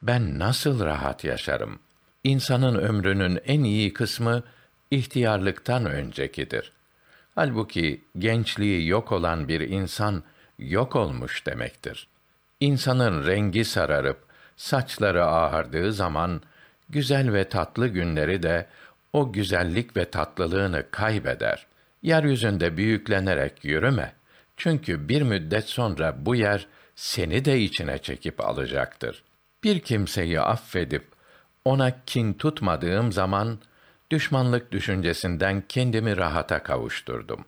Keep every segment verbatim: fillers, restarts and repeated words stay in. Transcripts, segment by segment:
ben nasıl rahat yaşarım? İnsanın ömrünün en iyi kısmı ihtiyarlıktan öncekidir. Halbuki gençliği yok olan bir insan yok olmuş demektir. İnsanın rengi sararıp saçları ağardığı zaman güzel ve tatlı günleri de o güzellik ve tatlılığını kaybeder. Yeryüzünde büyüklenerek yürüme. Çünkü bir müddet sonra bu yer seni de içine çekip alacaktır. Bir kimseyi affedip ona kin tutmadığım zaman düşmanlık düşüncesinden kendimi rahata kavuşturdum.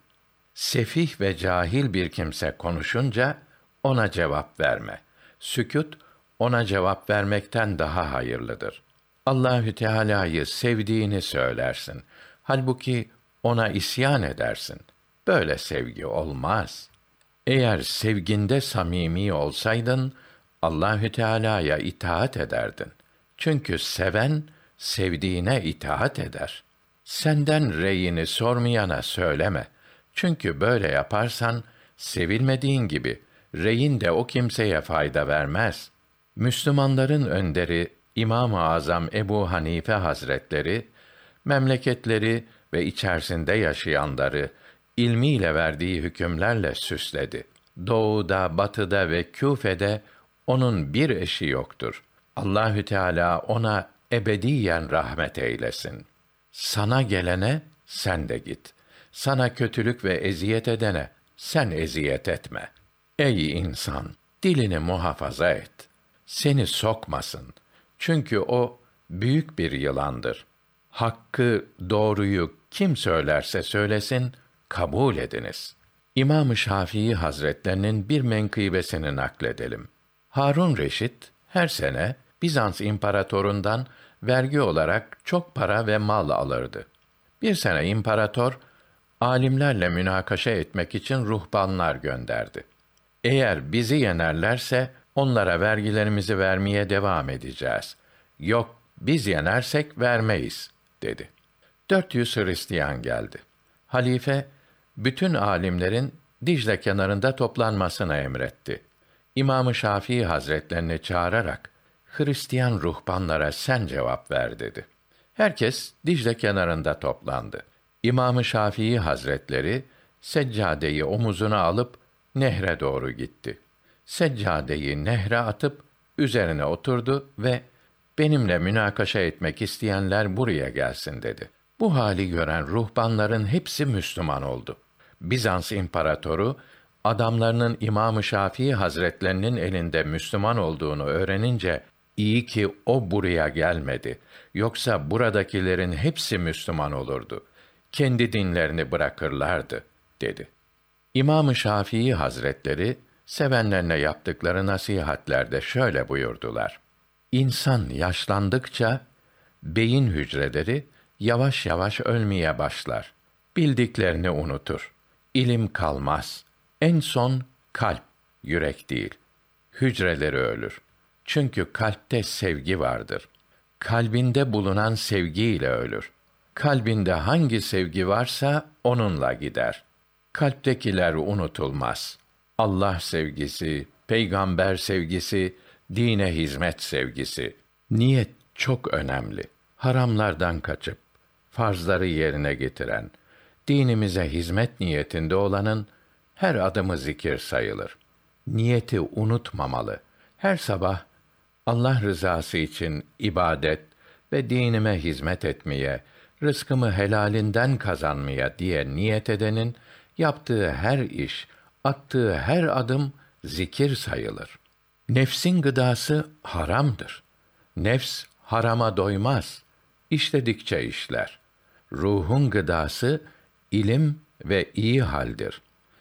Sefih ve cahil bir kimse konuşunca ona cevap verme. Sükût ona cevap vermekten daha hayırlıdır. Allahü Teala'yı sevdiğini söylersin. Halbuki ona isyan edersin. Böyle sevgi olmaz. Eğer sevginde samimi olsaydın Allahü Teala'ya itaat ederdin. Çünkü seven sevdiğine itaat eder. Senden reyini sormayana söyleme. Çünkü böyle yaparsan sevilmediğin gibi reyin de o kimseye fayda vermez. Müslümanların önderi İmam-ı Azam Ebu Hanife Hazretleri memleketleri ve içerisinde yaşayanları ilmiyle verdiği hükümlerle süsledi. Doğuda, batıda ve Küfe'de onun bir eşi yoktur. Allahü Teala ona ebediyen rahmet eylesin. Sana gelene sen de git. Sana kötülük ve eziyet edene sen eziyet etme. Ey insan, dilini muhafaza et. Seni sokmasın. Çünkü o büyük bir yılandır. Hakkı, doğruyu kim söylerse söylesin, kabul ediniz. İmam-ı Şafii Hazretlerinin bir menkıbesini nakledelim. Harun Reşit her sene Bizans imparatorundan vergi olarak çok para ve mal alırdı. Bir sene imparator alimlerle münakaşa etmek için ruhbanlar gönderdi. Eğer bizi yenerlerse onlara vergilerimizi vermeye devam edeceğiz. Yok, biz yenersek vermeyiz, dedi. Dört yüz Hristiyan geldi. Halife, bütün alimlerin Dicle kenarında toplanmasını emretti. İmam-ı Şafii Hazretlerini çağırarak, Hristiyan ruhbanlara sen cevap ver, dedi. Herkes Dicle kenarında toplandı. İmam-ı Şafii Hazretleri, seccadeyi omuzuna alıp nehre doğru gitti. Seccadeyi nehre atıp üzerine oturdu ve benimle münakaşa etmek isteyenler buraya gelsin, dedi. Bu hali gören ruhbanların hepsi Müslüman oldu. Bizans imparatoru adamlarının İmam-ı Şafii Hazretlerinin elinde Müslüman olduğunu öğrenince iyi ki o buraya gelmedi. Yoksa buradakilerin hepsi Müslüman olurdu. Kendi dinlerini bırakırlardı, dedi. İmam-ı Şafii Hazretleri sevenlerine yaptıkları nasihatlerde şöyle buyurdular: İnsan yaşlandıkça beyin hücreleri yavaş yavaş ölmeye başlar. Bildiklerini unutur. İlim kalmaz. En son kalp, yürek değil. Hücreleri ölür. Çünkü kalpte sevgi vardır. Kalbinde bulunan sevgiyle ölür. Kalbinde hangi sevgi varsa onunla gider. Kalptekiler unutulmaz. Allah sevgisi, peygamber sevgisi, dine hizmet sevgisi. Niyet çok önemli. Haramlardan kaçıp farzları yerine getiren, dinimize hizmet niyetinde olanın her adımı zikir sayılır. Niyeti unutmamalı. Her sabah Allah rızası için ibadet ve dinime hizmet etmeye, rızkımı helalinden kazanmaya diye niyet edenin yaptığı her iş, attığı her adım zikir sayılır. Nefsin gıdası haramdır. Nefs harama doymaz. İşledikçe işler. Ruhun gıdası ilim ve iyi haldir.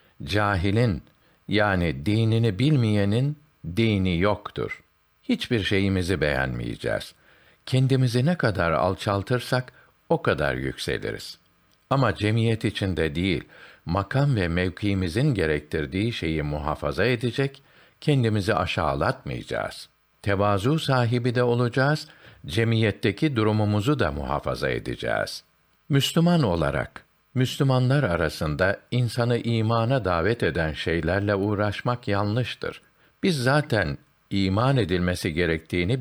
Cahilin, yani dinini bilmeyenin dini yoktur. Hiçbir şeyimizi beğenmeyeceğiz. Kendimizi ne kadar alçaltırsak o kadar yükseliriz. Ama cemiyet içinde değil, makam ve mevkiimizin gerektirdiği şeyi muhafaza edecek, kendimizi aşağılatmayacağız. Tevazu sahibi de olacağız, cemiyetteki durumumuzu da muhafaza edeceğiz. Müslüman olarak, Müslümanlar arasında insanı imana davet eden şeylerle uğraşmak yanlıştır. Biz zaten iman edilmesi gerektiğini